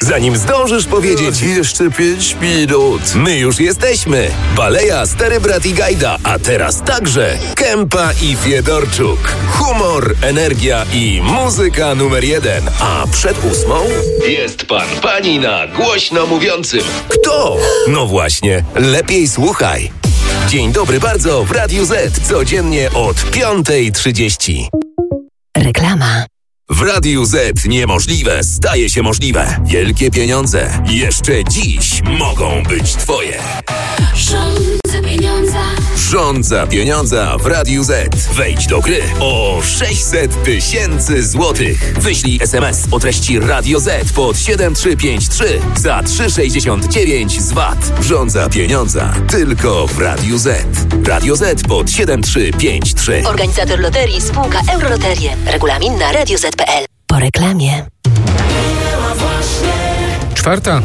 zanim zdążysz powiedzieć Jeszcze 5 minut. my już jesteśmy. Baleja, Stary Brat i Gajda, a teraz także Kępa i Fiedorczuk. Humor, energia i muzyka numer 1. A przed 8 jest pani na głośno mówiącym. Kto? No właśnie, lepiej słuchaj. Dzień dobry bardzo w Radiu Z. Codziennie od 5:30. Reklama. W Radiu Z niemożliwe staje się możliwe. Wielkie pieniądze jeszcze dziś mogą być twoje. Rządza pieniądza w Radiu Z. Wejdź do gry o 600 000 złotych. Wyślij SMS o treści Radio Z pod 7353 za 3,69 z VAT. Rządza pieniądza tylko w Radiu Z. Radio Z pod 7353. Organizator loterii spółka Euroloterie. Regulamin na radioz.pl. Po reklamie. Czwarta.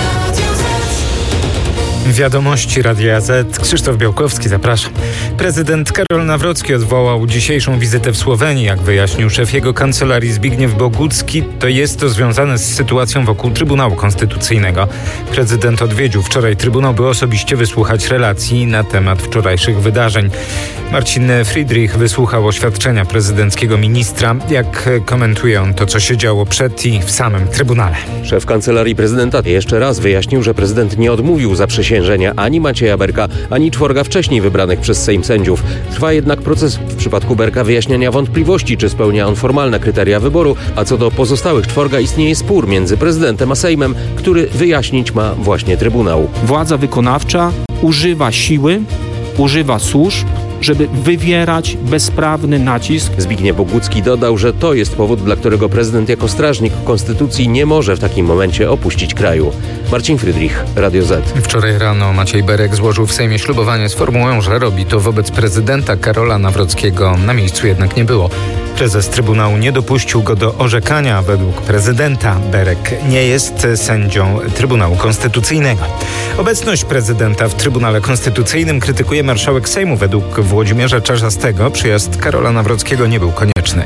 Wiadomości Radia Z. Krzysztof Białkowski, zapraszam. Prezydent Karol Nawrocki odwołał dzisiejszą wizytę w Słowenii. Jak wyjaśnił szef jego kancelarii Zbigniew Bogucki, to jest to związane z sytuacją wokół Trybunału Konstytucyjnego. Prezydent odwiedził wczoraj Trybunał, by osobiście wysłuchać relacji na temat wczorajszych wydarzeń. Marcin Friedrich wysłuchał oświadczenia prezydenckiego ministra. Jak komentuje on to, co się działo przed i w samym Trybunale? Szef Kancelarii Prezydenta jeszcze raz wyjaśnił, że prezydent nie odmówił zaprzysiężenia ani Macieja Berka, ani 4 wcześniej wybranych przez Sejm sędziów. Trwa jednak proces w przypadku Berka wyjaśniania wątpliwości, czy spełnia on formalne kryteria wyboru, a co do pozostałych 4 istnieje spór między prezydentem a Sejmem, który wyjaśnić ma właśnie Trybunał. Władza wykonawcza używa siły, używa służb, żeby wywierać bezprawny nacisk. Zbigniew Bogucki dodał, że to jest powód, dla którego prezydent jako strażnik konstytucji nie może w takim momencie opuścić kraju. Marcin Friedrich, Radio Z. Wczoraj rano Maciej Berek złożył w Sejmie ślubowanie z formułą, że robi to wobec prezydenta Karola Nawrockiego. Na miejscu jednak nie było. Prezes Trybunału nie dopuścił go do orzekania. Według prezydenta Berek nie jest sędzią Trybunału Konstytucyjnego. Obecność prezydenta w Trybunale Konstytucyjnym krytykuje marszałek Sejmu. Według Włodzimierza Czarzastego przyjazd Karola Nawrockiego nie był konieczny.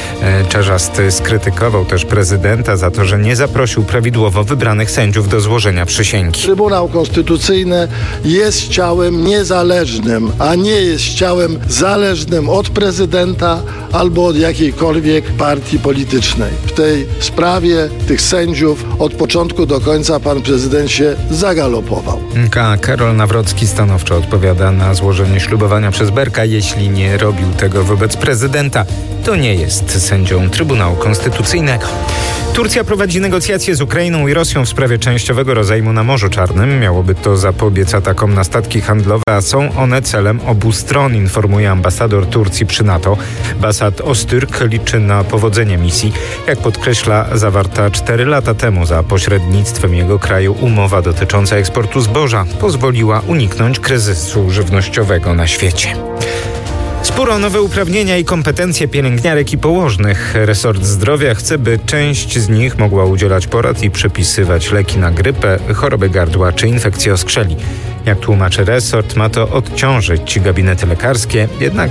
Czarzasty skrytykował też prezydenta za to, że nie zaprosił prawidłowo wybranych sędziów do złożenia przysięgi. Trybunał Konstytucyjny jest ciałem niezależnym, a nie jest ciałem zależnym od prezydenta albo od jakiejkolwiek partii politycznej. W tej sprawie tych sędziów od początku do końca pan prezydent się zagalopował. Karol Nawrocki stanowczo odpowiada na złożenie ślubowania przez Berka. Jeśli nie robił tego wobec prezydenta, to nie jest sędzią Trybunału Konstytucyjnego. Turcja prowadzi negocjacje z Ukrainą i Rosją w sprawie częściowego rozejmu na Morzu Czarnym. Miałoby to zapobiec atakom na statki handlowe, a są one celem obu stron, informuje ambasador Turcji przy NATO. Basat Ostürk liczy na powodzenie misji. Jak podkreśla zawarta 4 lata temu za pośrednictwem jego kraju umowa dotycząca eksportu zboża pozwoliła uniknąć kryzysu żywnościowego na świecie. Spór o nowe uprawnienia i kompetencje pielęgniarek i położnych. Resort Zdrowia chce, by część z nich mogła udzielać porad i przepisywać leki na grypę, choroby gardła czy infekcje oskrzeli. Jak tłumaczy resort, ma to odciążyć gabinety lekarskie, jednak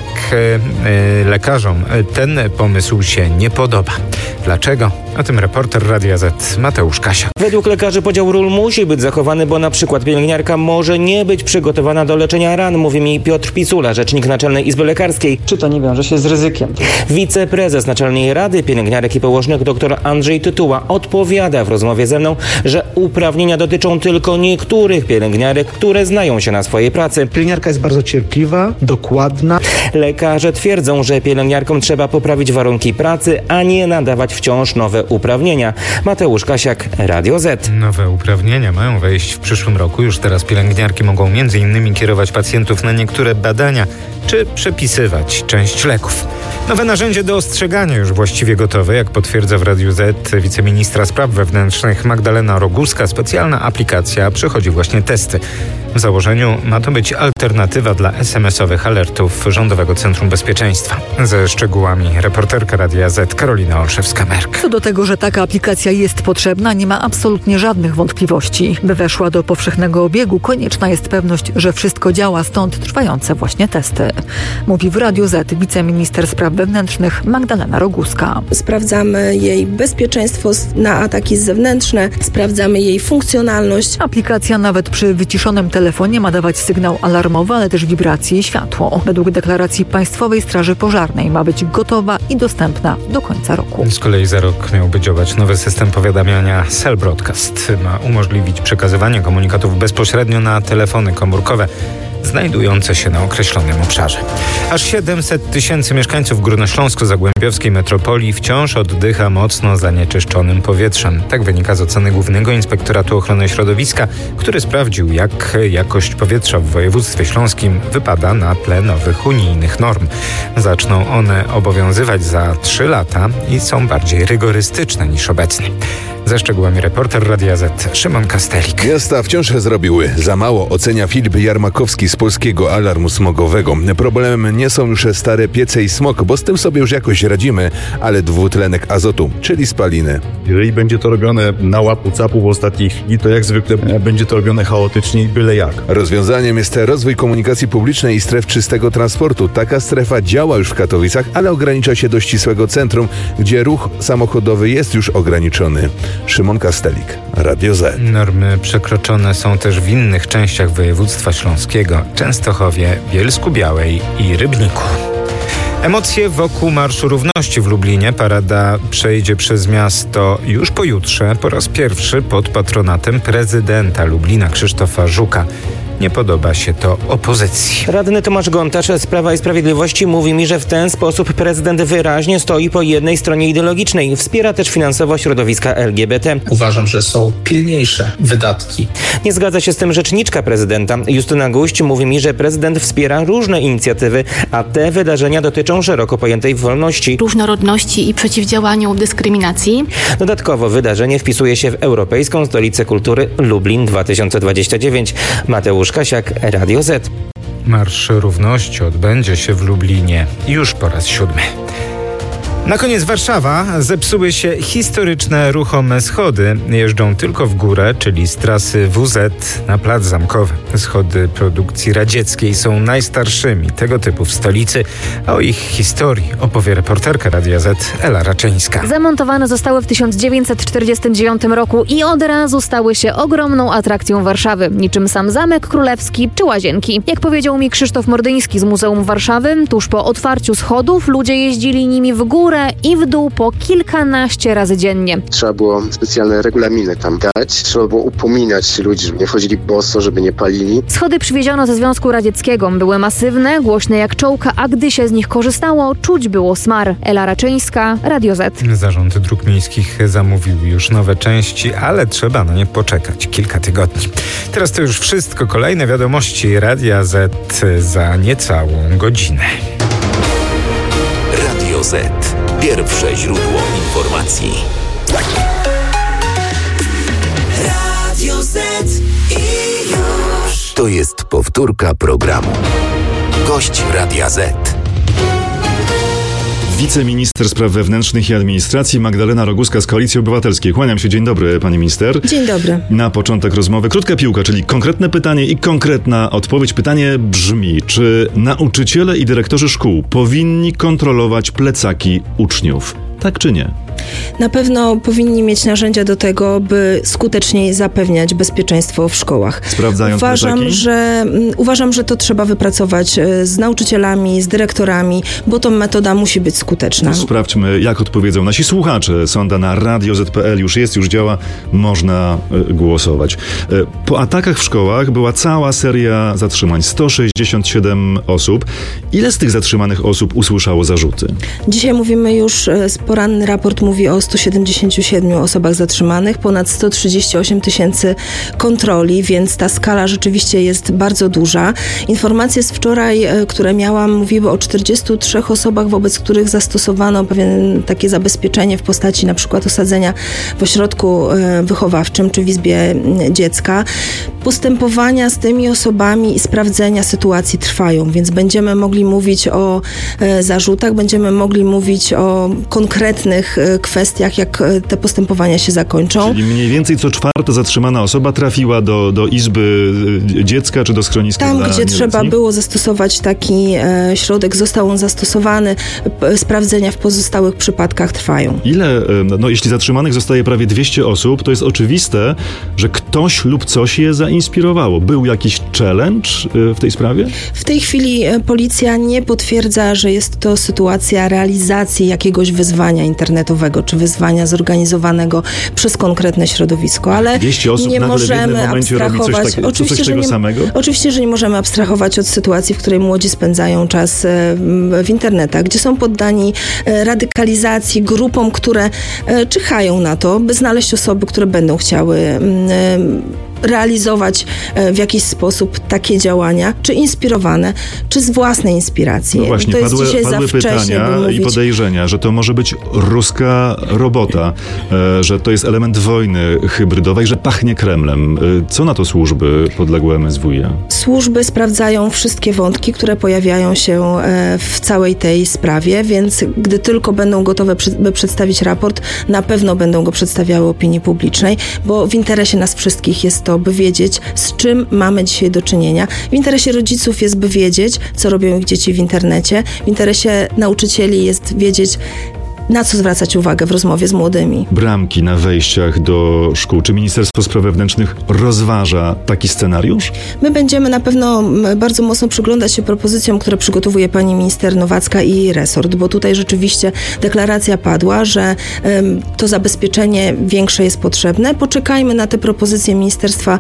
lekarzom ten pomysł się nie podoba. Dlaczego? O tym reporter Radia Z Mateusz Kasiak. Według lekarzy podział ról musi być zachowany, bo na przykład pielęgniarka może nie być przygotowana do leczenia ran, mówi mi Piotr Picula, rzecznik Naczelnej Izby Lekarskiej. Czy to nie wiąże się z ryzykiem? Wiceprezes Naczelnej Rady Pielęgniarek i Położnych dr Andrzej Tytuła odpowiada w rozmowie ze mną, że uprawnienia dotyczą tylko niektórych pielęgniarek, które znają się na swojej pracy. Pielęgniarka jest bardzo cierpliwa, dokładna. Lekarze twierdzą, że pielęgniarkom trzeba poprawić warunki pracy, a nie nadawać wciąż nowe uprawnienia. Mateusz Kasiak, Radio Z. Nowe uprawnienia mają wejść w przyszłym roku. Już teraz pielęgniarki mogą m.in. kierować pacjentów na niektóre badania czy przepisywać część leków. Nowe narzędzie do ostrzegania już właściwie gotowe, jak potwierdza w Radiu Z wiceministra spraw wewnętrznych Magdalena Roguska. Specjalna aplikacja przechodzi właśnie testy. W założeniu ma to być alternatywa dla SMS-owych alertów Rządowego Centrum Bezpieczeństwa. Ze szczegółami reporterka Radia Z Karolina Olszewska-Merk. Co do tego, że taka aplikacja jest potrzebna, nie ma absolutnie żadnych wątpliwości. By weszła do powszechnego obiegu, konieczna jest pewność, że wszystko działa, stąd trwające właśnie testy. Mówi w Radiu Z wiceminister spraw wewnętrznych Magdalena Roguska. Sprawdzamy jej bezpieczeństwo na ataki zewnętrzne, sprawdzamy jej funkcjonalność. Aplikacja nawet przy wyciszonym telefonie ma dawać sygnał alarmowy, ale też wibracje i światło. Według deklaracji Państwowej Straży Pożarnej ma być gotowa i dostępna do końca roku. Z kolei za rok miałby działać nowy system powiadamiania Cell Broadcast. Ma umożliwić przekazywanie komunikatów bezpośrednio na telefony komórkowe znajdujące się na określonym obszarze. Aż 700 tysięcy mieszkańców górnośląsko-zagłębiowskiej metropolii wciąż oddycha mocno zanieczyszczonym powietrzem. Tak wynika z oceny Głównego Inspektoratu Ochrony Środowiska, który sprawdził, jak jakość powietrza w województwie śląskim wypada na tle nowych unijnych norm. Zaczną one obowiązywać za 3 lata i są bardziej rygorystyczne niż obecnie. Ze szczegółami reporter Radia Z Szymon Kastelik. Miasta wciąż zrobiły za mało, ocenia Filip Jarmakowski z Polskiego Alarmu Smogowego. Problemem nie są już stare piece i smog, bo z tym sobie już jakoś radzimy, ale dwutlenek azotu, czyli spaliny. Jeżeli będzie to robione na łapu-capu w ostatniej chwili, to jak zwykle będzie to robione chaotycznie i byle jak. Rozwiązaniem jest rozwój komunikacji publicznej i stref czystego transportu. Taka strefa działa już w Katowicach, ale ogranicza się do ścisłego centrum, gdzie ruch samochodowy jest już ograniczony. Szymon Kastelik, Radio Z. Normy przekroczone są też w innych częściach województwa śląskiego: Częstochowie, Bielsku-Białej i Rybniku. Emocje wokół Marszu Równości w Lublinie. Parada przejdzie przez miasto już pojutrze, po raz pierwszy pod patronatem prezydenta Lublina Krzysztofa Żuka. Nie podoba się to opozycji. Radny Tomasz Gontarz z Prawa i Sprawiedliwości mówi mi, że w ten sposób prezydent wyraźnie stoi po jednej stronie ideologicznej. Wspiera też finansowo środowiska LGBT. Uważam, że są pilniejsze wydatki. Nie zgadza się z tym rzeczniczka prezydenta. Justyna Guść mówi mi, że prezydent wspiera różne inicjatywy, a te wydarzenia dotyczą szeroko pojętej wolności, różnorodności i przeciwdziałaniu dyskryminacji. Dodatkowo wydarzenie wpisuje się w Europejską Stolicę Kultury Lublin 2029. Mateusz Kasiak, Radio Z. Marsz Równości odbędzie się w Lublinie już po raz 7. Na koniec Warszawa. Zepsuły się historyczne ruchome schody. Jeżdżą tylko w górę, czyli z trasy WZ na Plac Zamkowy. Schody produkcji radzieckiej są najstarszymi tego typu w stolicy, a o ich historii opowie reporterka Radia Z Ela Raczyńska. Zamontowane zostały w 1949 roku i od razu stały się ogromną atrakcją Warszawy, niczym sam Zamek Królewski czy Łazienki. Jak powiedział mi Krzysztof Mordyński z Muzeum Warszawy, tuż po otwarciu schodów ludzie jeździli nimi w górę i w dół po kilkanaście razy dziennie. Trzeba było specjalne regulaminy tam dać. Trzeba było upominać ludzi, żeby nie wchodzili boso, żeby nie palili. Schody przywieziono ze Związku Radzieckiego. Były masywne, głośne jak czołka, a gdy się z nich korzystało, czuć było smar. Ela Raczyńska, Radio Z. Zarząd Dróg Miejskich zamówił już nowe części, ale trzeba na nie poczekać kilka tygodni. Teraz to już wszystko. Kolejne wiadomości Radia Z za niecałą godzinę. Radio Z. Pierwsze źródło informacji. Radio Z i już. To jest powtórka programu. Gość Radia Z. Wiceminister Spraw Wewnętrznych i Administracji Magdalena Roguska z Koalicji Obywatelskiej. Kłaniam się. Dzień dobry, pani minister. Dzień dobry. Na początek rozmowy krótka piłka, czyli konkretne pytanie i konkretna odpowiedź. Pytanie brzmi, czy nauczyciele i dyrektorzy szkół powinni kontrolować plecaki uczniów? Tak czy nie? Na pewno powinni mieć narzędzia do tego, by skuteczniej zapewniać bezpieczeństwo w szkołach. Sprawdzając Uważam, że to trzeba wypracować z nauczycielami, z dyrektorami, bo to metoda musi być skuteczna. Sprawdźmy, jak odpowiedzą nasi słuchacze. Sonda na radio.z.pl już działa, można głosować. Po atakach w szkołach była cała seria zatrzymań. 167 osób. Ile z tych zatrzymanych osób usłyszało zarzuty? Dzisiaj mówimy już, poranny raport mówi o 177 osobach zatrzymanych, ponad 138 tysięcy kontroli, więc ta skala rzeczywiście jest bardzo duża. Informacje z wczoraj, które miałam, mówiły o 43 osobach, wobec których zastosowano pewien takie zabezpieczenie w postaci na przykład osadzenia w ośrodku wychowawczym czy w izbie dziecka. Postępowania z tymi osobami i sprawdzenia sytuacji trwają, więc będziemy mogli mówić o zarzutach, będziemy mogli mówić o konkretnych kwestiach, jak te postępowania się zakończą. Czyli mniej więcej co czwarta zatrzymana osoba trafiła do izby dziecka czy do schroniska tam, dla gdzie trzeba było zastosować taki środek, został on zastosowany. Sprawdzenia w pozostałych przypadkach trwają. Jeśli zatrzymanych zostaje prawie 200 osób, to jest oczywiste, że ktoś lub coś je zainspirowało. Był jakiś challenge w tej sprawie? W tej chwili policja nie potwierdza, że jest to sytuacja realizacji jakiegoś wyzwania internetowego, czy wyzwania zorganizowanego przez konkretne środowisko, ale 200 osób nie możemy abstrahować. Oczywiście, że nie możemy abstrahować od sytuacji, w której młodzi spędzają czas w internetach, gdzie są poddani radykalizacji, grupom, które czyhają na to, by znaleźć osoby, które będą chciały realizować w jakiś sposób takie działania, czy inspirowane, czy z własnej inspiracji. No właśnie, to jest dzisiaj za wcześnie, pytania i podejrzenia, że to może być ruska robota, że to jest element wojny hybrydowej, że pachnie Kremlem. Co na to służby podległe MSWiA? Służby sprawdzają wszystkie wątki, które pojawiają się w całej tej sprawie, więc gdy tylko będą gotowe, by przedstawić raport, na pewno będą go przedstawiały opinii publicznej, bo w interesie nas wszystkich jest to, by wiedzieć, z czym mamy dzisiaj do czynienia. W interesie rodziców jest, by wiedzieć, co robią ich dzieci w internecie. W interesie nauczycieli jest wiedzieć, na co zwracać uwagę w rozmowie z młodymi. Bramki na wejściach do szkół. Czy Ministerstwo Spraw Wewnętrznych rozważa taki scenariusz? My będziemy na pewno bardzo mocno przyglądać się propozycjom, które przygotowuje pani minister Nowacka i jej resort, bo tutaj rzeczywiście deklaracja padła, że to zabezpieczenie większe jest potrzebne. Poczekajmy na te propozycje Ministerstwa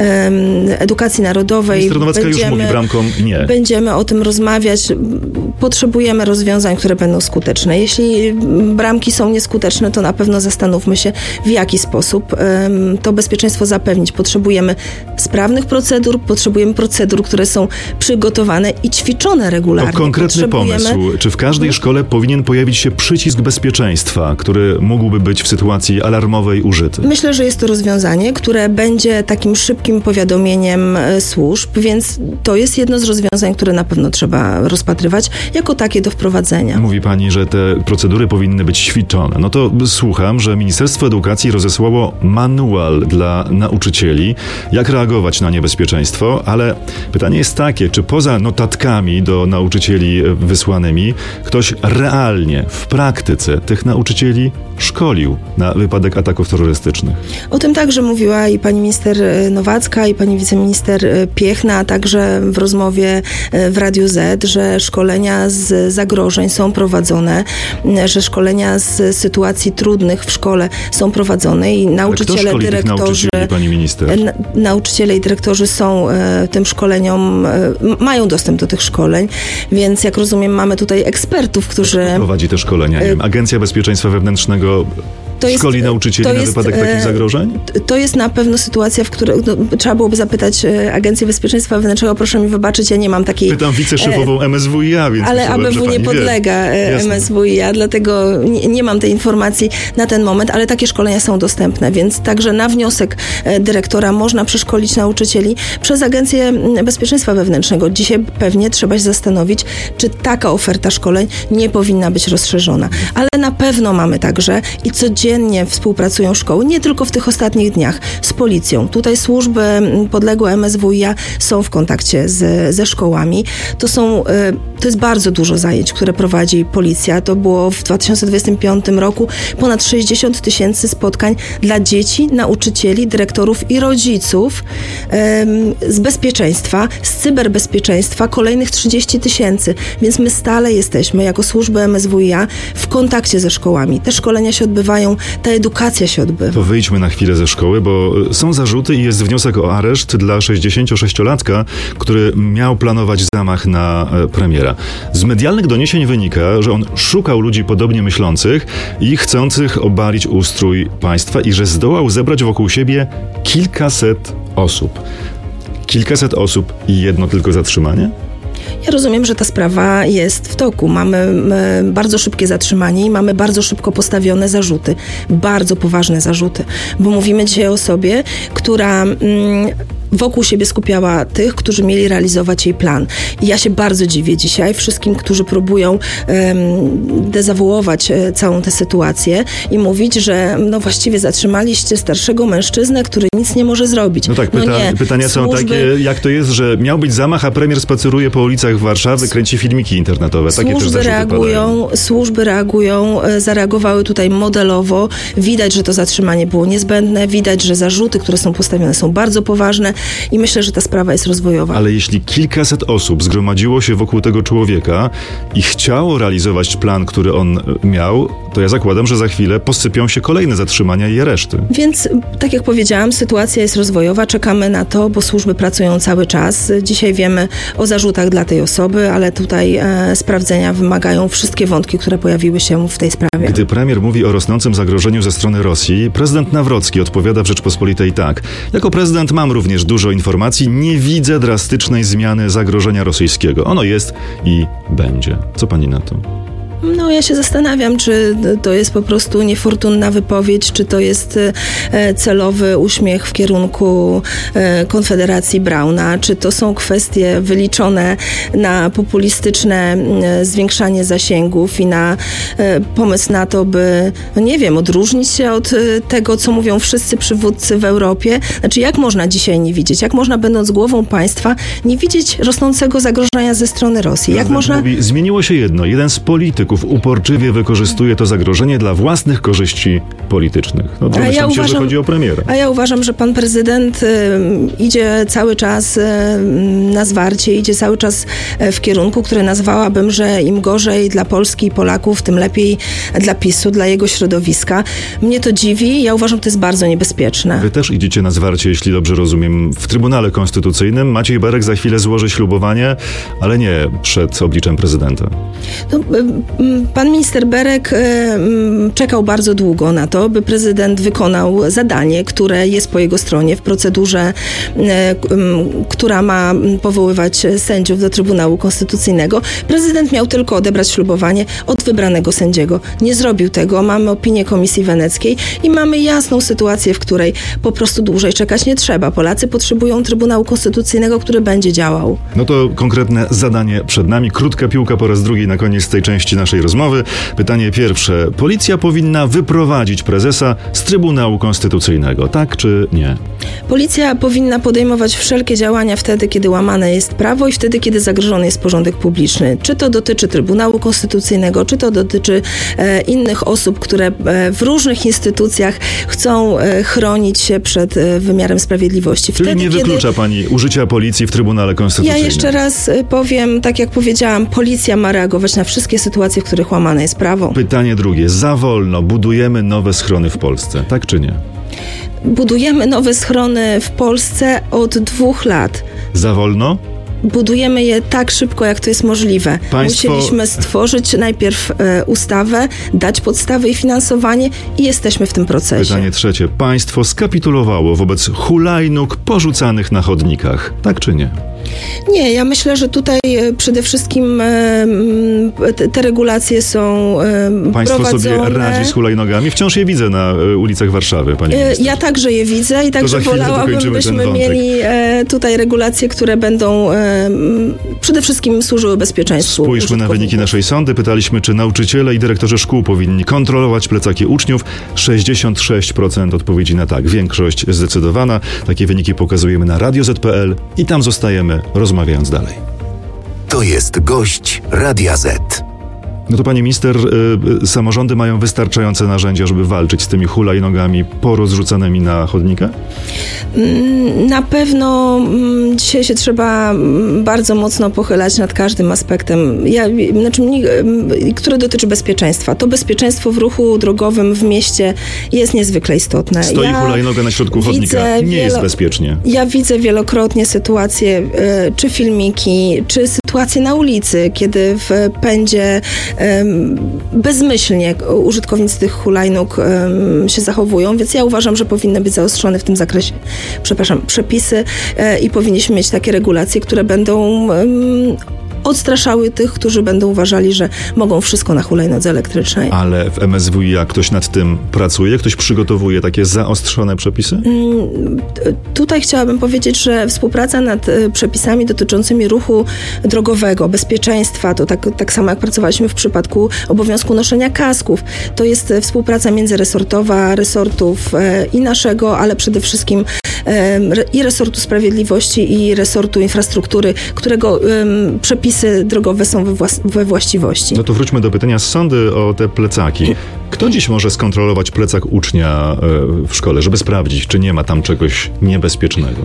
Edukacji Narodowej. Minister Nowacka już mówi bramkom nie. Będziemy o tym rozmawiać. Potrzebujemy rozwiązań, które będą skuteczne. Jeśli bramki są nieskuteczne, to na pewno zastanówmy się, w jaki sposób to bezpieczeństwo zapewnić. Potrzebujemy sprawnych procedur, potrzebujemy procedur, które są przygotowane i ćwiczone regularnie. To konkretny pomysł. Czy w każdej szkole powinien pojawić się przycisk bezpieczeństwa, który mógłby być w sytuacji alarmowej użyty? Myślę, że jest to rozwiązanie, które będzie takim szybkim powiadomieniem służb, więc to jest jedno z rozwiązań, które na pewno trzeba rozpatrywać jako takie do wprowadzenia. Mówi pani, że te procedury powinny być ćwiczone. No to słucham, że Ministerstwo Edukacji rozesłało manual dla nauczycieli, jak reagować na niebezpieczeństwo, ale pytanie jest takie, czy poza notatkami do nauczycieli wysłanymi, ktoś realnie, w praktyce tych nauczycieli szkolił na wypadek ataków terrorystycznych? O tym także mówiła i pani minister Nowacka, i pani wiceminister Piechna, a także w rozmowie w Radiu Z, że szkolenia z zagrożeń są prowadzone, że szkolenia z sytuacji trudnych w szkole są prowadzone i nauczyciele, dyrektorzy, pani minister? Nauczyciele i dyrektorzy są tym szkoleniom, mają dostęp do tych szkoleń, więc jak rozumiem, mamy tutaj ekspertów, którzy... Kto prowadzi te szkolenia? Nie wiem, Agencja Bezpieczeństwa Wewnętrznego szkoli nauczycieli na wypadek takich zagrożeń? To jest na pewno sytuacja, w której trzeba byłoby zapytać Agencję Bezpieczeństwa Wewnętrznego. Proszę mi wybaczyć, ja nie mam takiej... Pytam wiceszefową MSWiA, więc... Ale ABW nie podlega MSWiA, dlatego nie mam tej informacji na ten moment, ale takie szkolenia są dostępne, więc także na wniosek dyrektora można przeszkolić nauczycieli przez Agencję Bezpieczeństwa Wewnętrznego. Dzisiaj pewnie trzeba się zastanowić, czy taka oferta szkoleń nie powinna być rozszerzona. Ale na pewno mamy także i codziennie współpracują szkoły, nie tylko w tych ostatnich dniach, z policją. Tutaj służby podległe MSWiA są w kontakcie ze szkołami. To jest bardzo dużo zajęć, które prowadzi policja. To było w 2025 roku ponad 60 000 spotkań dla dzieci, nauczycieli, dyrektorów i rodziców z bezpieczeństwa, z cyberbezpieczeństwa kolejnych 30 000. Więc my stale jesteśmy jako służby MSWiA w kontakcie ze szkołami. Te szkolenia się odbywają ta edukacja się odbywa. To wyjdźmy na chwilę ze szkoły, bo są zarzuty i jest wniosek o areszt dla 66-latka, który miał planować zamach na premiera. Z medialnych doniesień wynika, że on szukał ludzi podobnie myślących i chcących obalić ustrój państwa i że zdołał zebrać wokół siebie kilkaset osób. Kilkaset osób i jedno tylko zatrzymanie? Ja rozumiem, że ta sprawa jest w toku. Mamy bardzo szybkie zatrzymanie i mamy bardzo szybko postawione zarzuty. Bardzo poważne zarzuty. Bo mówimy dzisiaj o osobie, która wokół siebie skupiała tych, którzy mieli realizować jej plan. I ja się bardzo dziwię dzisiaj wszystkim, którzy próbują dezawuować całą tę sytuację i mówić, że no właściwie zatrzymaliście starszego mężczyznę, który nic nie może zrobić. No tak, pytania są takie, jak to jest, że miał być zamach, a premier spaceruje po ulicach Warszawy, kręci filmiki internetowe. Takie Służby reagują, zareagowały tutaj modelowo. Widać, że to zatrzymanie było niezbędne. Widać, że zarzuty, które są postawione, są bardzo poważne. I myślę, że ta sprawa jest rozwojowa. Ale jeśli kilkaset osób zgromadziło się wokół tego człowieka i chciało realizować plan, który on miał, to ja zakładam, że za chwilę posypią się kolejne zatrzymania i areszty. Więc, tak jak powiedziałam, sytuacja jest rozwojowa. Czekamy na to, bo służby pracują cały czas. Dzisiaj wiemy o zarzutach dla tej osoby, ale tutaj sprawdzenia wymagają wszystkie wątki, które pojawiły się w tej sprawie. Gdy premier mówi o rosnącym zagrożeniu ze strony Rosji, prezydent Nawrocki odpowiada w Rzeczpospolitej tak. Jako prezydent mam również dużo informacji, nie widzę drastycznej zmiany zagrożenia rosyjskiego. Ono jest i będzie. Co pani na to? No ja się zastanawiam, czy to jest po prostu niefortunna wypowiedź, czy to jest celowy uśmiech w kierunku Konfederacji Brauna, czy to są kwestie wyliczone na populistyczne zwiększanie zasięgów i na pomysł na to, by, no nie wiem, odróżnić się od tego, co mówią wszyscy przywódcy w Europie. Znaczy, jak można dzisiaj nie widzieć? Jak można, będąc głową państwa, nie widzieć rosnącego zagrożenia ze strony Rosji? Jak można... Mówi, zmieniło się jedno. Jeden z polityków uporczywie wykorzystuje to zagrożenie dla własnych korzyści politycznych. No domyślam się, że chodzi o premiera. A ja uważam, że pan prezydent idzie cały czas na zwarcie, idzie cały czas w kierunku, który nazwałabym, że im gorzej dla Polski i Polaków, tym lepiej dla PiS-u, dla jego środowiska. Mnie to dziwi. Ja uważam, że to jest bardzo niebezpieczne. Wy też idziecie na zwarcie, jeśli dobrze rozumiem, w Trybunale Konstytucyjnym. Maciej Berek za chwilę złoży ślubowanie, ale nie przed obliczem prezydenta. No, pan minister Berek czekał bardzo długo na to, by prezydent wykonał zadanie, które jest po jego stronie w procedurze, która ma powoływać sędziów do Trybunału Konstytucyjnego. Prezydent miał tylko odebrać ślubowanie od wybranego sędziego. Nie zrobił tego. Mamy opinię Komisji Weneckiej i mamy jasną sytuację, w której po prostu dłużej czekać nie trzeba. Polacy potrzebują Trybunału Konstytucyjnego, który będzie działał. No to konkretne zadanie przed nami. Krótka piłka po raz drugi na koniec tej części naszej rozmowy. Pytanie pierwsze. Policja powinna wyprowadzić prezesa z Trybunału Konstytucyjnego, tak czy nie? Policja powinna podejmować wszelkie działania wtedy, kiedy łamane jest prawo i wtedy, kiedy zagrożony jest porządek publiczny. Czy to dotyczy Trybunału Konstytucyjnego, czy to dotyczy innych osób, które w różnych instytucjach chcą chronić się przed wymiarem sprawiedliwości. Czyli nie wyklucza pani użycia policji w Trybunale Konstytucyjnym? Ja jeszcze raz powiem, tak jak powiedziałam, policja ma reagować na wszystkie sytuacje, w których łamane jest prawo. Pytanie drugie. Za wolno budujemy nowe schrony w Polsce, tak czy nie? Budujemy nowe schrony w Polsce od 2 lat. Za wolno? Budujemy je tak szybko, jak to jest możliwe. Musieliśmy stworzyć najpierw ustawę, dać podstawy i finansowanie i jesteśmy w tym procesie. Pytanie trzecie. Państwo skapitulowało wobec hulajnóg porzucanych na chodnikach, tak czy nie? Nie, ja myślę, że tutaj przede wszystkim te regulacje są Państwo prowadzone. sobie radzi z hulajnogami? Wciąż je widzę na ulicach Warszawy, pani minister. Ja także je widzę i także wolałabym, byśmy mieli tutaj regulacje, które będą przede wszystkim służyły bezpieczeństwu. Spójrzmy na wyniki naszej sondy. Pytaliśmy, czy nauczyciele i dyrektorzy szkół powinni kontrolować plecaki uczniów. 66% odpowiedzi na tak. Większość zdecydowana. Takie wyniki pokazujemy na Radio Z.pl i tam zostajemy, rozmawiając dalej. To jest gość Radia Z. No to pani minister, samorządy mają wystarczające narzędzia, żeby walczyć z tymi hulajnogami porozrzucanymi na chodnikach? Na pewno dzisiaj się trzeba bardzo mocno pochylać nad każdym aspektem, który dotyczy bezpieczeństwa. To bezpieczeństwo w ruchu drogowym w mieście jest niezwykle istotne. Stoi hulajnoga na środku chodnika. Nie jest bezpiecznie. Ja widzę wielokrotnie sytuacje, czy filmiki, czy sytuacje na ulicy, kiedy w pędzie bezmyślnie użytkownicy tych hulajnóg się zachowują, więc ja uważam, że powinny być zaostrzone w tym zakresie przepisy i powinniśmy mieć takie regulacje, które będą odstraszały tych, którzy będą uważali, że mogą wszystko na hulajnodze elektrycznej. Ale w MSWiA ktoś nad tym pracuje? Ktoś przygotowuje takie zaostrzone przepisy? Tutaj chciałabym powiedzieć, że współpraca nad przepisami dotyczącymi ruchu drogowego, bezpieczeństwa, to tak samo jak pracowaliśmy w przypadku obowiązku noszenia kasków. To jest współpraca międzyresortowa, resortów i naszego, ale przede wszystkim i resortu sprawiedliwości, i resortu infrastruktury, którego przepisy drogowe są we właściwości. No to wróćmy do pytania z sądy o te plecaki. Kto dziś może skontrolować plecak ucznia w szkole, żeby sprawdzić, czy nie ma tam czegoś niebezpiecznego?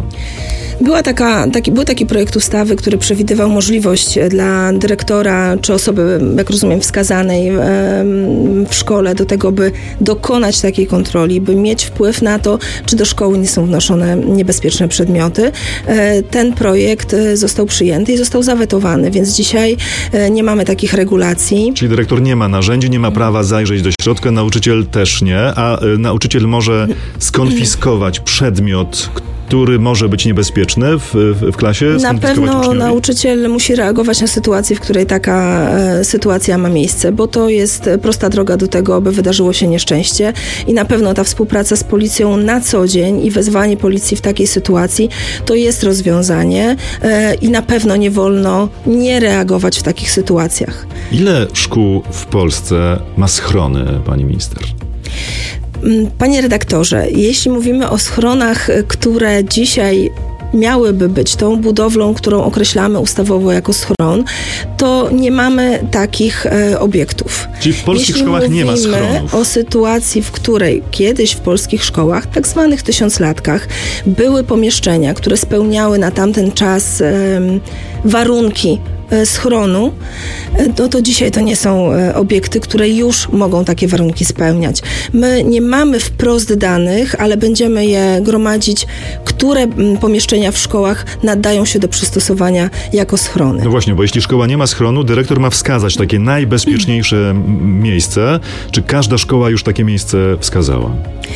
Był taki projekt ustawy, który przewidywał możliwość dla dyrektora czy osoby, jak rozumiem, wskazanej w szkole do tego, by dokonać takiej kontroli, by mieć wpływ na to, czy do szkoły nie są wnoszone niebezpieczne przedmioty. Ten projekt został przyjęty i został zawetowany, więc dzisiaj nie mamy takich regulacji. Czyli dyrektor nie ma narzędzi, nie ma prawa zajrzeć do środka, nauczyciel też nie, a nauczyciel może skonfiskować przedmiot, który może być niebezpieczny w klasie? Na pewno nauczyciel musi reagować na sytuację, w której taka sytuacja ma miejsce, bo to jest prosta droga do tego, aby wydarzyło się nieszczęście i na pewno ta współpraca z policją na co dzień i wezwanie policji w takiej sytuacji to jest rozwiązanie i na pewno nie wolno nie reagować w takich sytuacjach. Ile szkół w Polsce ma schrony, pani minister? Panie redaktorze, jeśli mówimy o schronach, które dzisiaj miałyby być tą budowlą, którą określamy ustawowo jako schron, to nie mamy takich obiektów. Czyli w polskich szkołach nie ma schronów? Jeśli mówimy o sytuacji, w której kiedyś w polskich szkołach, tak zwanych tysiąclatkach, były pomieszczenia, które spełniały na tamten czas warunki schronu, to dzisiaj to nie są obiekty, które już mogą takie warunki spełniać. My nie mamy wprost danych, ale będziemy je gromadzić, które pomieszczenia w szkołach nadają się do przystosowania jako schrony. No właśnie, bo jeśli szkoła nie ma schronu, dyrektor ma wskazać takie najbezpieczniejsze miejsce. Czy każda szkoła już takie miejsce wskazała?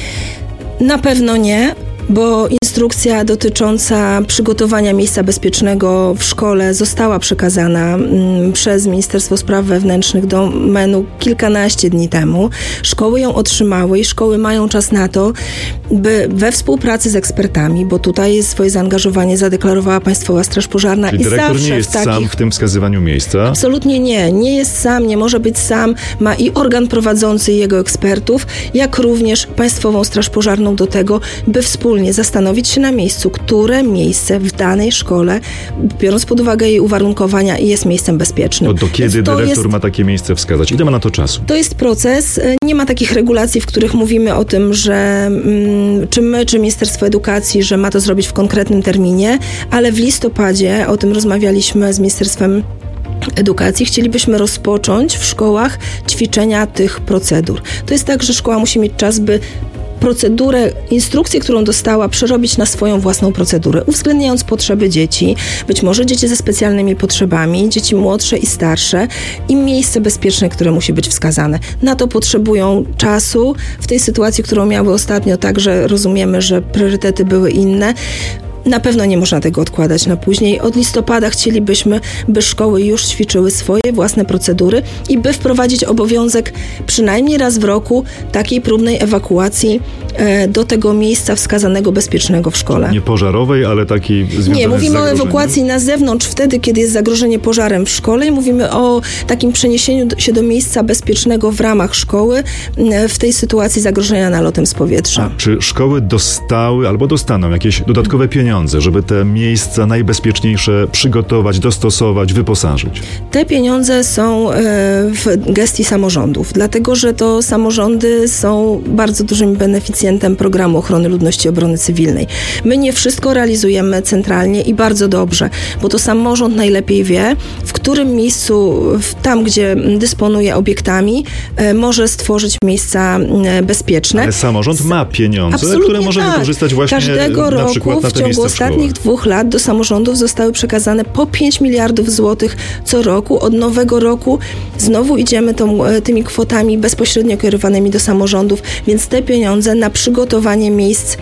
Na pewno nie, bo instrukcja dotycząca przygotowania miejsca bezpiecznego w szkole została przekazana przez Ministerstwo Spraw Wewnętrznych do MEN-u kilkanaście dni temu. Szkoły ją otrzymały i szkoły mają czas na to, by we współpracy z ekspertami, bo tutaj swoje zaangażowanie zadeklarowała Państwowa Straż Pożarna. Czyli i dyrektor zawsze nie jest sam w tym wskazywaniu miejsca? Absolutnie nie. Nie jest sam, nie może być sam. Ma i organ prowadzący i jego ekspertów, jak również Państwową Straż Pożarną do tego, by wspólnie zastanowić się na miejscu, które miejsce w danej szkole, biorąc pod uwagę jej uwarunkowania, jest miejscem bezpiecznym. Do kiedy dyrektor ma takie miejsce wskazać? Ile ma na to czasu? To jest proces. Nie ma takich regulacji, w których mówimy o tym, że czy my, czy Ministerstwo Edukacji, że ma to zrobić w konkretnym terminie, ale w listopadzie, o tym rozmawialiśmy z Ministerstwem Edukacji, chcielibyśmy rozpocząć w szkołach ćwiczenia tych procedur. To jest tak, że szkoła musi mieć czas, by procedurę, instrukcję, którą dostała, przerobić na swoją własną procedurę, uwzględniając potrzeby dzieci, być może dzieci ze specjalnymi potrzebami, dzieci młodsze i starsze i miejsce bezpieczne, które musi być wskazane. Na to potrzebują czasu. W tej sytuacji, którą miały ostatnio, także rozumiemy, że priorytety były inne. Na pewno nie można tego odkładać na później. Od listopada chcielibyśmy, by szkoły już ćwiczyły swoje własne procedury i by wprowadzić obowiązek przynajmniej raz w roku takiej próbnej ewakuacji do tego miejsca wskazanego bezpiecznego w szkole. Nie pożarowej, ale takiej związanej Nie, mówimy o ewakuacji na zewnątrz wtedy, kiedy jest zagrożenie pożarem w szkole i mówimy o takim przeniesieniu się do miejsca bezpiecznego w ramach szkoły w tej sytuacji zagrożenia nalotem z powietrza. Czy szkoły dostały albo dostaną jakieś dodatkowe pieniądze pieniądze, żeby te miejsca najbezpieczniejsze przygotować, dostosować, wyposażyć? Te pieniądze są w gestii samorządów, dlatego że to samorządy są bardzo dużym beneficjentem programu ochrony ludności i obrony cywilnej. My nie wszystko realizujemy centralnie i bardzo dobrze, bo to samorząd najlepiej wie, w którym miejscu, tam gdzie dysponuje obiektami, może stworzyć miejsca bezpieczne. Ale samorząd ma pieniądze, absolutnie które może wykorzystać właśnie każdego na roku przykład na w te ciągu miejsca w ostatnich 2 lat do samorządów zostały przekazane po 5 miliardów złotych co roku. Od nowego roku znowu idziemy tymi kwotami bezpośrednio kierowanymi do samorządów, więc te pieniądze na przygotowanie miejsc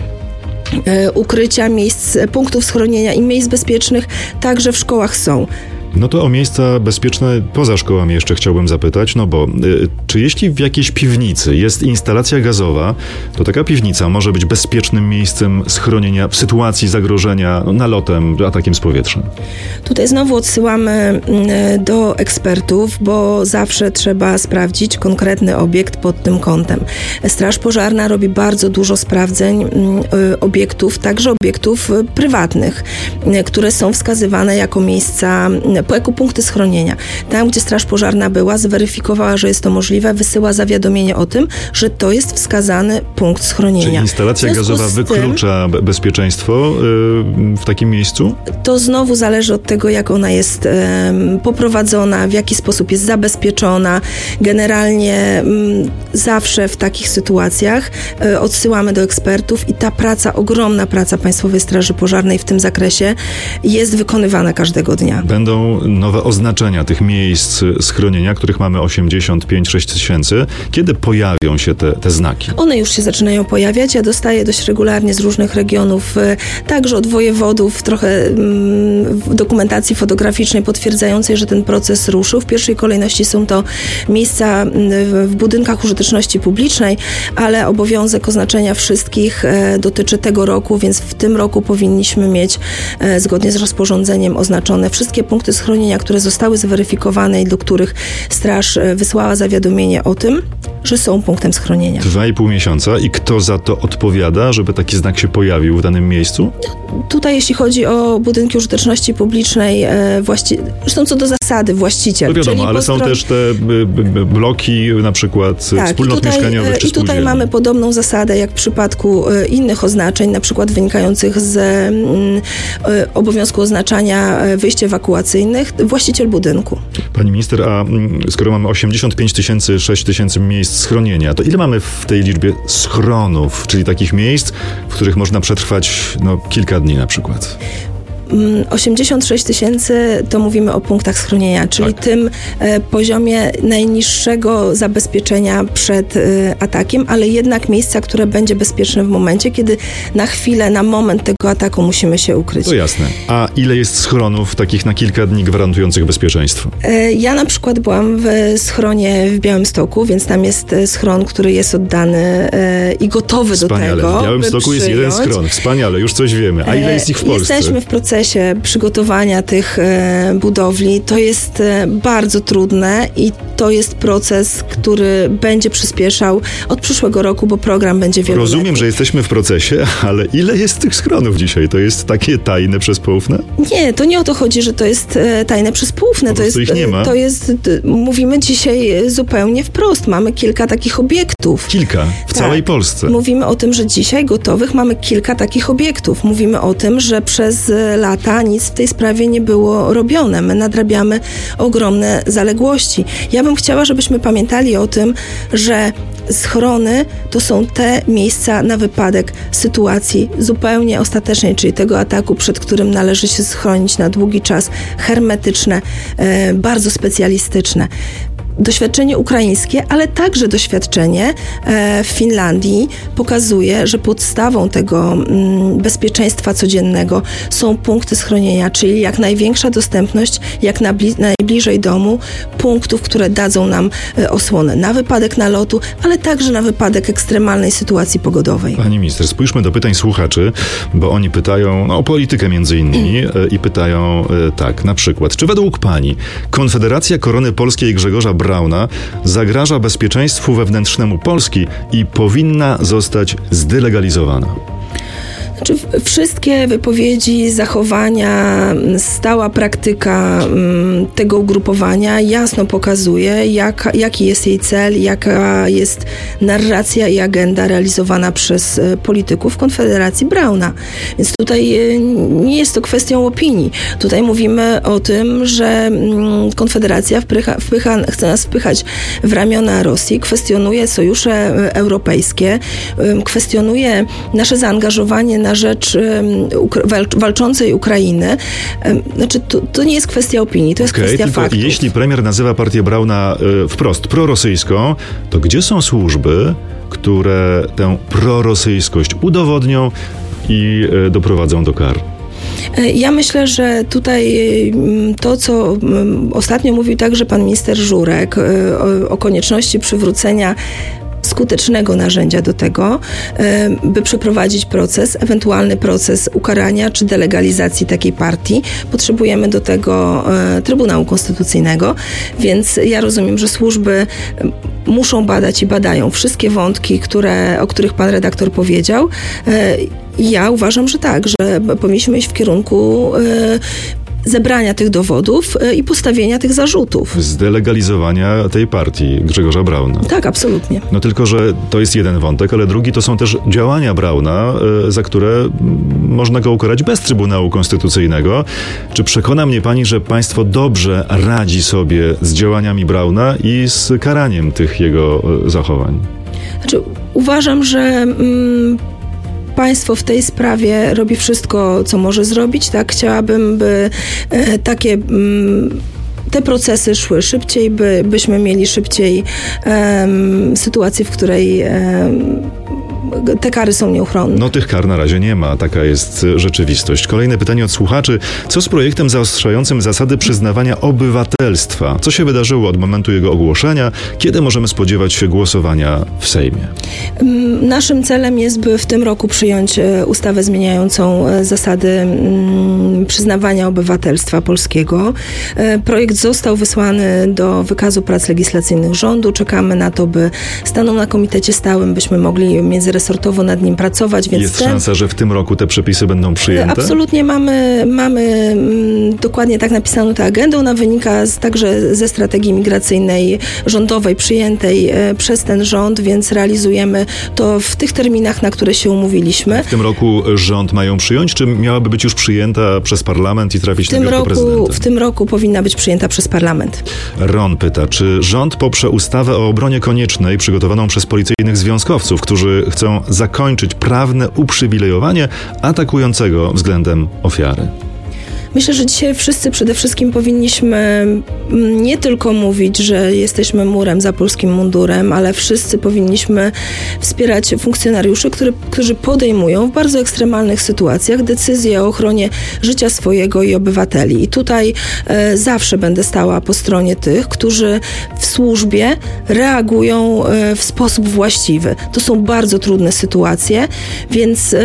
ukrycia, miejsc, punktów schronienia i miejsc bezpiecznych także w szkołach są. No to o miejsca bezpieczne poza szkołami jeszcze chciałbym zapytać, no bo czy jeśli w jakiejś piwnicy jest instalacja gazowa, to taka piwnica może być bezpiecznym miejscem schronienia w sytuacji zagrożenia nalotem, atakiem z powietrza? Tutaj znowu odsyłamy do ekspertów, bo zawsze trzeba sprawdzić konkretny obiekt pod tym kątem. Straż Pożarna robi bardzo dużo sprawdzeń obiektów, także obiektów prywatnych, które są wskazywane jako miejsca, jako punkty schronienia. Tam, gdzie Straż Pożarna była, zweryfikowała, że jest to możliwe, wysyła zawiadomienie o tym, że to jest wskazany punkt schronienia. Czyli instalacja gazowa wyklucza bezpieczeństwo w takim miejscu? To znowu zależy od tego, jak ona jest poprowadzona, w jaki sposób jest zabezpieczona. Generalnie zawsze w takich sytuacjach odsyłamy do ekspertów i ta praca, ogromna praca Państwowej Straży Pożarnej w tym zakresie jest wykonywana każdego dnia. Będą nowe oznaczenia tych miejsc schronienia, których mamy 85-6 tysięcy. Kiedy pojawią się te znaki? One już się zaczynają pojawiać. Ja dostaję dość regularnie z różnych regionów, także od wojewodów, trochę dokumentacji fotograficznej potwierdzającej, że ten proces ruszył. W pierwszej kolejności są to miejsca w budynkach użyteczności publicznej, ale obowiązek oznaczenia wszystkich dotyczy tego roku, więc w tym roku powinniśmy mieć zgodnie z rozporządzeniem oznaczone wszystkie punkty schronienia, które zostały zweryfikowane i do których straż wysłała zawiadomienie o tym, że są punktem schronienia. 2,5 miesiąca i kto za to odpowiada, żeby taki znak się pojawił w danym miejscu? Tutaj jeśli chodzi o budynki użyteczności publicznej, zresztą co do zasady właściciel. No wiadomo, ale są też te bloki na przykład wspólnot mieszkaniowych czy i tutaj mamy podobną zasadę jak w przypadku innych oznaczeń, na przykład wynikających z obowiązku oznaczania wyjść ewakuacyjnych, właściciel budynku. Pani minister, a skoro mamy 85 tysięcy, 6 tysięcy miejsc schronienia, to ile mamy w tej liczbie schronów, czyli takich miejsc, w których można przetrwać kilka dni na przykład? 86 tysięcy to mówimy o punktach schronienia, czyli tym poziomie najniższego zabezpieczenia przed atakiem, ale jednak miejsca, które będzie bezpieczne w momencie, kiedy na chwilę, na moment tego ataku musimy się ukryć. To jasne. A ile jest schronów takich na kilka dni gwarantujących bezpieczeństwo? Ja na przykład byłam w schronie w Białymstoku, więc tam jest schron, który jest oddany i gotowy do tego. W Białymstoku jest jeden schron. Wspaniale, już coś wiemy. A ile jest ich w Polsce? Jesteśmy w procesie przygotowania tych budowli. To jest bardzo trudne i to jest proces, który będzie przyspieszał od przyszłego roku, bo program będzie wieloletni. Rozumiem, że jesteśmy w procesie, ale ile jest tych schronów dzisiaj? To jest takie tajne, przezpoufne? Nie, to nie o to chodzi, że to jest tajne, przezpoufne. To jest, ich nie ma. Mówimy dzisiaj zupełnie wprost. Mamy kilka takich obiektów. Kilka? W całej Polsce? Mówimy o tym, że dzisiaj gotowych mamy kilka takich obiektów. Mówimy o tym, że przez lata nic w tej sprawie nie było robione. My nadrabiamy ogromne zaległości. Ja bym chciała, żebyśmy pamiętali o tym, że schrony to są te miejsca na wypadek sytuacji zupełnie ostatecznej, czyli tego ataku, przed którym należy się schronić na długi czas, hermetyczne, bardzo specjalistyczne. Doświadczenie ukraińskie, ale także doświadczenie w Finlandii pokazuje, że podstawą tego bezpieczeństwa codziennego są punkty schronienia, czyli jak największa dostępność, jak najbliżej domu, punktów, które dadzą nam osłonę na wypadek nalotu, ale także na wypadek ekstremalnej sytuacji pogodowej. Pani minister, spójrzmy do pytań słuchaczy, bo oni pytają o politykę między innymi i pytają tak, na przykład, czy według pani Konfederacja Korony Polskiej Grzegorza Brauna zagraża bezpieczeństwu wewnętrznemu Polski i powinna zostać zdelegalizowana? Znaczy, wszystkie wypowiedzi, zachowania, stała praktyka tego ugrupowania jasno pokazuje, jaki jest jej cel, jaka jest narracja i agenda realizowana przez polityków Konfederacji Brauna. Więc tutaj nie jest to kwestią opinii. Tutaj mówimy o tym, że Konfederacja chce nas wpychać w ramiona Rosji, kwestionuje sojusze europejskie, kwestionuje nasze zaangażowanie na rzecz walczącej Ukrainy. Znaczy, to nie jest kwestia opinii, to jest kwestia faktów. Jeśli premier nazywa partię Brauna wprost prorosyjską, to gdzie są służby, które tę prorosyjskość udowodnią i doprowadzą do kar? Ja myślę, że tutaj to, co ostatnio mówił także pan minister Żurek o konieczności przywrócenia skutecznego narzędzia do tego, by przeprowadzić ewentualny proces ukarania czy delegalizacji takiej partii. Potrzebujemy do tego Trybunału Konstytucyjnego, więc ja rozumiem, że służby muszą badać i badają wszystkie wątki, o których pan redaktor powiedział. Ja uważam, że tak, że powinniśmy iść w kierunku zebrania tych dowodów i postawienia tych zarzutów. Zdelegalizowania tej partii Grzegorza Brauna. Tak, absolutnie. No tylko, że to jest jeden wątek, ale drugi to są też działania Brauna, za które można go ukarać bez Trybunału Konstytucyjnego. Czy przekona mnie pani, że państwo dobrze radzi sobie z działaniami Brauna i z karaniem tych jego zachowań? Znaczy, uważam, że państwo w tej sprawie robi wszystko, co może zrobić. Tak, chciałabym, by te procesy szły szybciej, byśmy mieli szybciej sytuację, w której te kary są nieuchronne. No tych kar na razie nie ma, taka jest rzeczywistość. Kolejne pytanie od słuchaczy. Co z projektem zaostrzającym zasady przyznawania obywatelstwa? Co się wydarzyło od momentu jego ogłoszenia? Kiedy możemy spodziewać się głosowania w Sejmie? Naszym celem jest, by w tym roku przyjąć ustawę zmieniającą zasady przyznawania obywatelstwa polskiego. Projekt został wysłany do wykazu prac legislacyjnych rządu. Czekamy na to, by stanął na komitecie stałym, byśmy mogli międzyresortowo nad nim pracować. Więc jest szansa, że w tym roku te przepisy będą przyjęte? Absolutnie mamy dokładnie tak napisaną tę agendę. Ona wynika także ze strategii migracyjnej rządowej przyjętej przez ten rząd, więc realizujemy to w tych terminach, na które się umówiliśmy. W tym roku rząd ma ją przyjąć, czy miałaby być już przyjęta przez parlament i trafić do prezydenta? W tym roku powinna być przyjęta przez parlament. Ron pyta, czy rząd poprze ustawę o obronie koniecznej przygotowaną przez policyjnych związkowców, którzy chcą zakończyć prawne uprzywilejowanie atakującego względem ofiary? Myślę, że dzisiaj wszyscy przede wszystkim powinniśmy nie tylko mówić, że jesteśmy murem za polskim mundurem, ale wszyscy powinniśmy wspierać funkcjonariuszy, którzy podejmują w bardzo ekstremalnych sytuacjach decyzje o ochronie życia swojego i obywateli. I tutaj zawsze będę stała po stronie tych, którzy w służbie reagują w sposób właściwy. To są bardzo trudne sytuacje, więc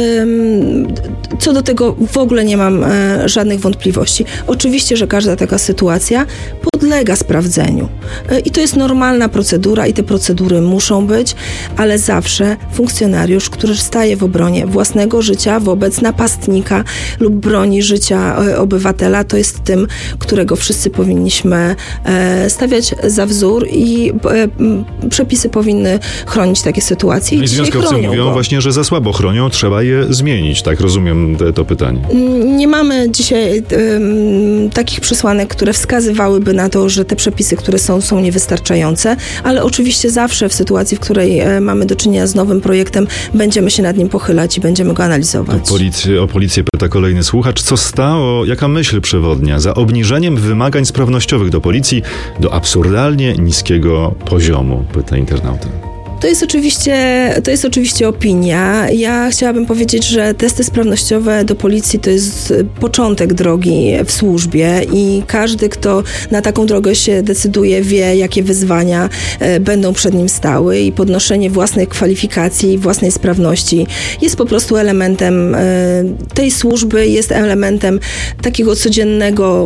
co do tego w ogóle nie mam żadnych wątpliwości. Oczywiście, że każda taka sytuacja podlega sprawdzeniu. I to jest normalna procedura i te procedury muszą być, ale zawsze funkcjonariusz, który staje w obronie własnego życia wobec napastnika lub broni życia obywatela, to jest tym, którego wszyscy powinniśmy stawiać za wzór i przepisy powinny chronić takie sytuacje. I związkowcy mówią właśnie, że za słabo chronią, trzeba je zmienić. Tak rozumiem to pytanie. Nie mamy dzisiaj takich przesłanek, które wskazywałyby na to, że te przepisy, które są niewystarczające, ale oczywiście zawsze w sytuacji, w której mamy do czynienia z nowym projektem, będziemy się nad nim pochylać i będziemy go analizować. O policję pyta kolejny słuchacz. Co stało, jaka myśl przewodnia za obniżeniem wymagań sprawnościowych do policji do absurdalnie niskiego poziomu? Pyta internauta. To jest oczywiście opinia. Ja chciałabym powiedzieć, że testy sprawnościowe do policji to jest początek drogi w służbie i każdy, kto na taką drogę się decyduje, wie, jakie wyzwania będą przed nim stały i podnoszenie własnej kwalifikacji i własnej sprawności jest po prostu elementem tej służby, jest elementem takiego codziennego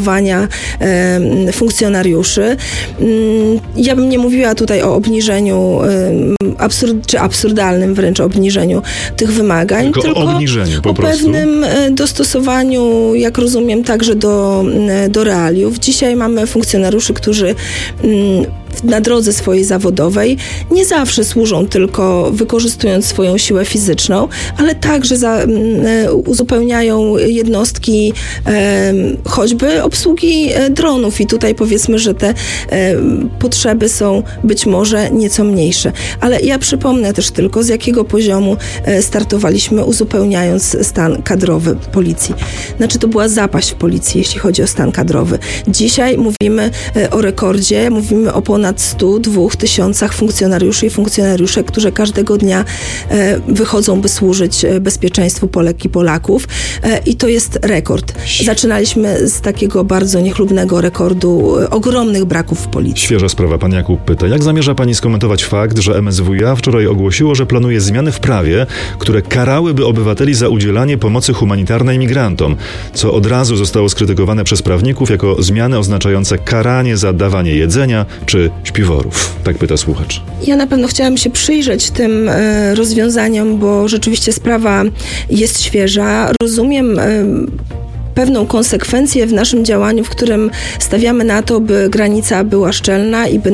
funkcjonowania funkcjonariuszy. Ja bym nie mówiła tutaj o obniżeniu absurdalnym wręcz obniżeniu tych wymagań, tylko obniżeniu po prostu. Pewnym dostosowaniu, jak rozumiem, także do realiów. Dzisiaj mamy funkcjonariuszy, którzy na drodze swojej zawodowej nie zawsze służą tylko wykorzystując swoją siłę fizyczną, ale także uzupełniają jednostki choćby obsługi dronów i tutaj powiedzmy, że te potrzeby są być może nieco mniejsze. Ale ja przypomnę też tylko, z jakiego poziomu startowaliśmy, uzupełniając stan kadrowy policji. Znaczy to była zapaść w policji, jeśli chodzi o stan kadrowy. Dzisiaj mówimy o rekordzie, mówimy o ponad 102 000 funkcjonariuszy i funkcjonariuszek, którzy każdego dnia wychodzą, by służyć bezpieczeństwu Polek i Polaków. I to jest rekord. Zaczynaliśmy z takiego bardzo niechlubnego rekordu ogromnych braków w policji. Świeża sprawa. Pan Jakub pyta, jak zamierza pani skomentować fakt, że MSWiA wczoraj ogłosiło, że planuje zmiany w prawie, które karałyby obywateli za udzielanie pomocy humanitarnej migrantom, co od razu zostało skrytykowane przez prawników jako zmiany oznaczające karanie za dawanie jedzenia czy śpiworów? Tak pyta słuchacz. Ja na pewno chciałam się przyjrzeć tym rozwiązaniom, bo rzeczywiście sprawa jest świeża. Rozumiem pewną konsekwencję w naszym działaniu, w którym stawiamy na to, by granica była szczelna i by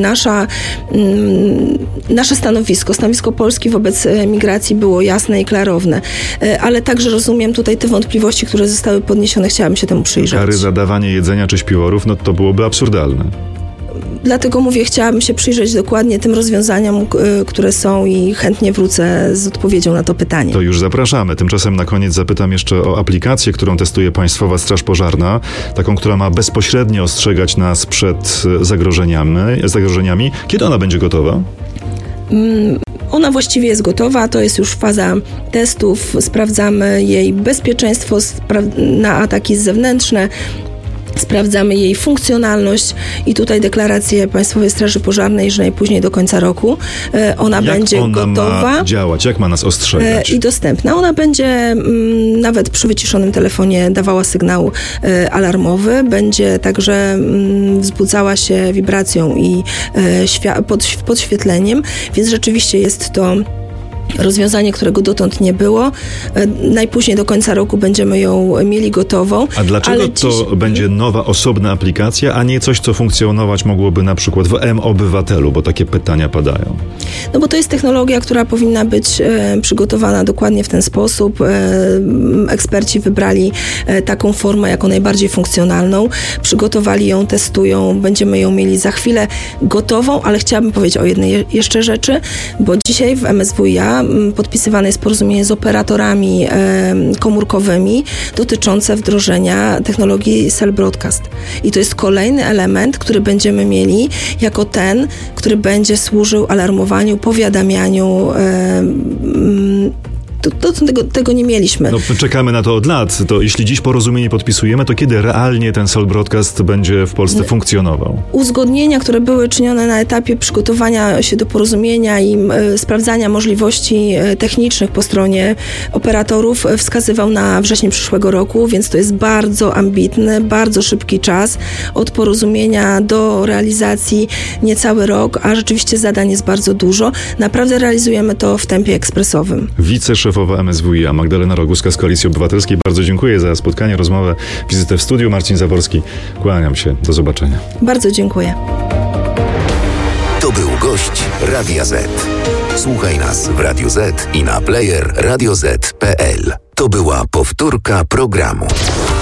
nasze stanowisko Polski wobec migracji było jasne i klarowne. Ale także rozumiem tutaj te wątpliwości, które zostały podniesione. Chciałabym się temu przyjrzeć. Kary za dawanie jedzenia czy śpiworów, no to byłoby absurdalne. Dlatego mówię, chciałabym się przyjrzeć dokładnie tym rozwiązaniom, które są i chętnie wrócę z odpowiedzią na to pytanie. To już zapraszamy. Tymczasem na koniec zapytam jeszcze o aplikację, którą testuje Państwowa Straż Pożarna. Taką, która ma bezpośrednio ostrzegać nas przed zagrożeniami. Kiedy ona będzie gotowa? Ona właściwie jest gotowa, to jest już faza testów. Sprawdzamy jej bezpieczeństwo na ataki zewnętrzne. Sprawdzamy jej funkcjonalność i tutaj deklarację Państwowej Straży Pożarnej, że najpóźniej do końca roku ona będzie gotowa. Ma działać? Jak ma nas ostrzegać? I dostępna. Ona będzie nawet przy wyciszonym telefonie dawała sygnał alarmowy, będzie także wzbudzała się wibracją i podświetleniem, więc rzeczywiście jest to rozwiązanie, którego dotąd nie było. Najpóźniej do końca roku będziemy ją mieli gotową. A dlaczego to będzie nowa, osobna aplikacja, a nie coś, co funkcjonować mogłoby na przykład w mObywatelu, bo takie pytania padają? No bo to jest technologia, która powinna być przygotowana dokładnie w ten sposób. Eksperci wybrali taką formę jako najbardziej funkcjonalną. Przygotowali ją, testują. Będziemy ją mieli za chwilę gotową, ale chciałabym powiedzieć o jednej jeszcze rzeczy, bo dzisiaj w MSWiA podpisywane jest porozumienie z operatorami komórkowymi dotyczące wdrożenia technologii Cell Broadcast. I to jest kolejny element, który będziemy mieli jako ten, który będzie służył alarmowaniu, powiadamianiu. Tego nie mieliśmy. No, czekamy na to od lat. To jeśli dziś porozumienie podpisujemy, to kiedy realnie ten Cell Broadcast będzie w Polsce funkcjonował? Uzgodnienia, które były czynione na etapie przygotowania się do porozumienia i sprawdzania możliwości technicznych po stronie operatorów wskazywał na wrzesień przyszłego roku, więc to jest bardzo ambitny, bardzo szybki czas. Od porozumienia do realizacji niecały rok, a rzeczywiście zadań jest bardzo dużo. Naprawdę realizujemy to w tempie ekspresowym. Wiceszefowa MSWiA Magdalena Roguska z Koalicji Obywatelskiej. Bardzo dziękuję za spotkanie, rozmowę, wizytę w studiu. Marcin Zaborski, kłaniam się. Do zobaczenia. Bardzo dziękuję. To był gość Radia Z. Słuchaj nas w Radio Z i na player radioz.pl. To była powtórka programu.